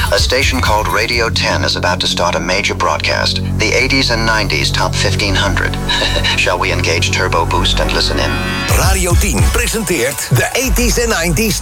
A station called Radio 10 is about to start a major broadcast. The 80s and 90s Top 1500. Shall we engage Turbo Boost and listen in? Radio 10 presenteert de 80s en 90s